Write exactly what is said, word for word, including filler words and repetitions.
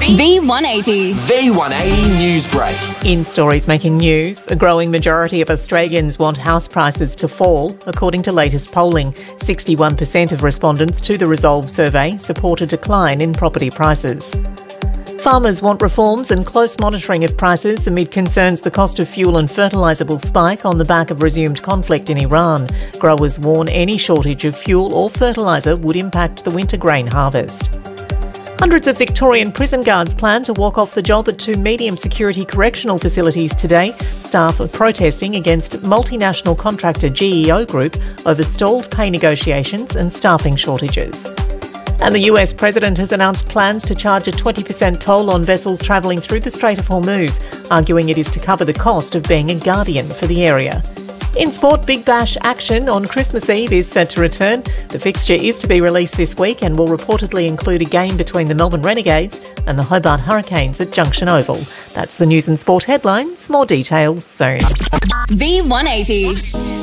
V one eighty. V one eighty News Break. In stories making news, a growing majority of Australians want house prices to fall. According to latest polling, sixty-one percent of respondents to the Resolve survey support a decline in property prices. Farmers want reforms and close monitoring of prices amid concerns the cost of fuel and fertiliser will spike on the back of resumed conflict in Iran. Growers warn any shortage of fuel or fertiliser would impact the winter grain harvest. Hundreds of Victorian prison guards plan to walk off the job at two medium security correctional facilities today. Staff are protesting against multinational contractor G E O Group over stalled pay negotiations and staffing shortages. And the U S President has announced plans to charge a twenty percent toll on vessels travelling through the Strait of Hormuz, arguing it is to cover the cost of being a guardian for the area. In sport, Big Bash action on Christmas Eve is set to return. The fixture is to be released this week and will reportedly include a game between the Melbourne Renegades and the Hobart Hurricanes at Junction Oval. That's the news and sport headlines. More details soon. V one eighty.